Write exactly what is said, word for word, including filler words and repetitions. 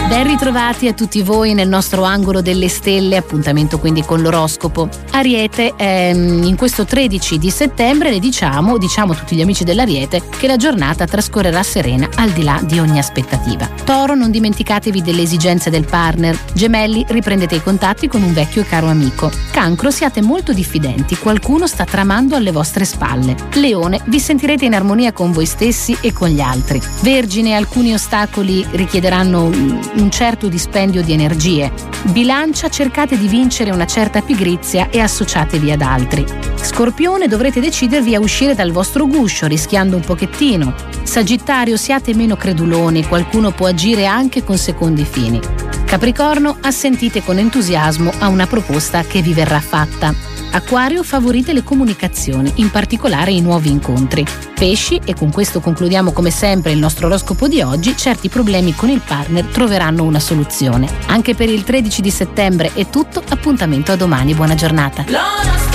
Ben ritrovati a tutti voi nel nostro angolo delle stelle, appuntamento quindi con l'oroscopo. Ariete, ehm, in questo tredici di settembre le diciamo, diciamo a tutti gli amici dell'Ariete, che la giornata trascorrerà serena al di là di ogni aspettativa. Toro, non dimenticatevi delle esigenze del partner. Gemelli, riprendete i contatti con un vecchio e caro amico. Cancro, siate molto diffidenti, qualcuno sta tramando alle vostre spalle. Leone, vi sentirete in armonia con voi stessi e con gli altri. Vergine, alcuni ostacoli richiederanno un certo dispendio di energie. Bilancia, cercate di vincere una certa pigrizia e associatevi ad altri. Scorpione, dovrete decidervi a uscire dal vostro guscio, rischiando un pochettino. Sagittario, siate meno creduloni, qualcuno può agire anche con secondi fini. Capricorno, assentite con entusiasmo a una proposta che vi verrà fatta. Acquario, favorite le comunicazioni, in particolare i nuovi incontri. Pesci, e con questo concludiamo come sempre il nostro oroscopo di oggi, certi problemi con il partner troveranno una soluzione. Anche per il tredici di settembre è tutto, appuntamento a domani, buona giornata.